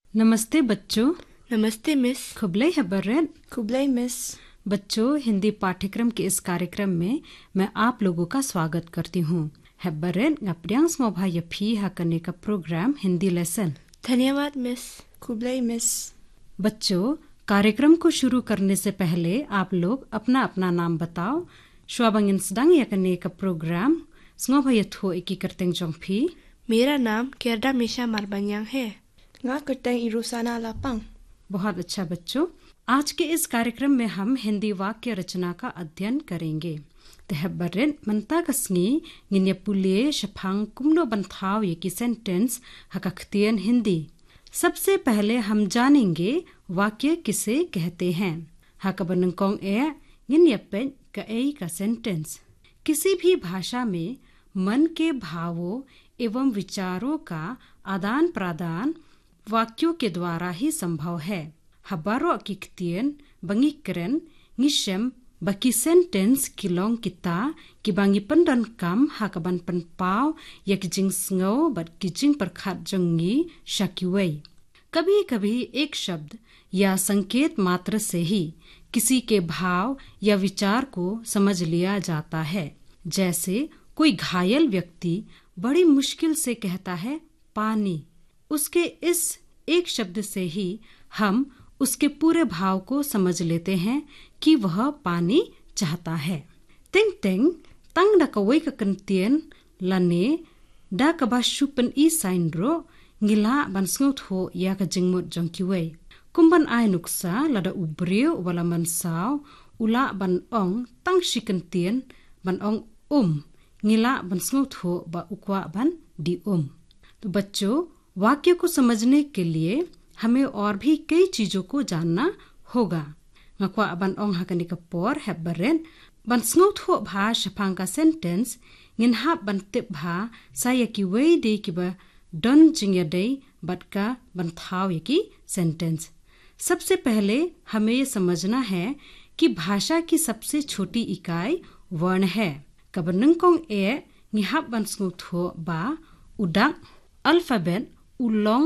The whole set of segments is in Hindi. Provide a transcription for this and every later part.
नमस्ते बच्चों। नमस्ते मिस। खुबलई हबर्रेन। खुबलई मिस। बच्चों, हिंदी पाठ्यक्रम के इस कार्यक्रम में मैं आप लोगों का स्वागत करती हूँ। हबर्रेन ngapdiang smobha yapi hakane का प्रोग्राम हिंदी लेसन। धन्यवाद मिस। खुबलई मिस। बच्चों, कार्यक्रम को शुरू करने से पहले आप लोग अपना अपना नाम बताओ। श्वाबंगिन सदांग yakane का प्रोग्राम smobha yatho eki करतें जोंगफी। मेरा नाम केरदा मिशा मारबन्यांग है। nga करतें इरुसाना लापांग। बहुत अच्छा बच्चों, आज के इस कार्यक्रम में हम हिंदी वाक्य रचना का अध्ययन करेंगे। तहबरेन मनता कसनी गिन्या पुले शफांग कुमनो बंथाव ये की सेंटेंस हकख्तियन हिंदी। सबसे पहले हम जानेंगे वाक्य किसे कहते हैं। हकबनकोंग ए गिन्या पे का सेंटेंस। किसी भी भाषा में मन के भावों एवं विचारों का आदान प्रदान वाक्यों के द्वारा ही संभव है। हबारो किक्तियन बंगिकरन निशम बकी सेंटेंस किलोंग किता कि बांगी पंडन कम हकबन पनपाव या किजिंग स्ंगो बट किजिंग परखात जंगी शकिवई। कभी कभी एक शब्द या संकेत मात्र से ही किसी के भाव या विचार को समझ लिया जाता है। जैसे कोई घायल व्यक्ति बड़ी मुश्किल से कहता है पानी। उसके इस एक शब्द से ही हम उसके पूरे भाव को समझ लेते हैं कि वह पानी चाहता है। तिंग तिंग तंग डकवे का कंतियन लने डा कबा शुपन ई साइंड्रो गिला बनस्ंगुत हो या का जिंगमुत जंकिवे कुंबन आय नुक्सा लदा उब्रियो वाला मनसाव उला बन ओंग तंग शिकंतियन बन ओंग गिला बनस्ंगुत हो बा उक्वा बन दी तो बच्चों, वाक्य को समझने के लिए हमें और भी कई चीजों को जानना होगा। ngakwa ban ong hakani ka por hebaren ban sngot ho bha shapang का सेंटेंस गिनहा बनते भा साया की वे दे की बा डन जिंगे दे बट का बंथाव की सेंटेंस। सबसे पहले हमें ये समझना है कि भाषा की सबसे छोटी इकाई वर्ण है। कबनंकोंग ए निहा बन स्ंगत हो बा उडा अल्फाबेट उलोंग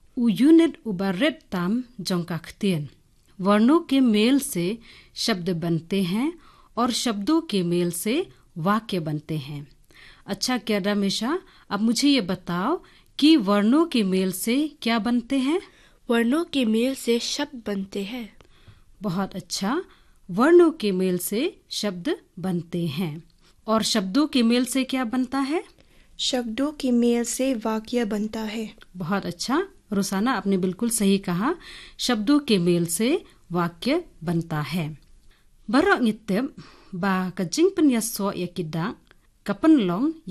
यूनिट उबारेट ताम जोंकाख्तियन। वर्णों के मेल से शब्द बनते हैं और शब्दों के मेल से वाक्य बनते हैं। अच्छा केरदा मिशा, अब मुझे ये बताओ कि वर्णों के मेल से क्या बनते हैं? वर्णों के मेल से शब्द बनते हैं। बहुत अच्छा, वर्णों के मेल से शब्द बनते हैं। और शब्दों के मेल से क्या बनता है? शब्दों के मेल से वाक्य बनता है। बहुत अच्छा रोसाना, आपने बिल्कुल सही कहा। शब्दों के मेल से वाक्य बनता है। बरो नित्य बा कजिंग पन्या सो या किदा कपन लोंग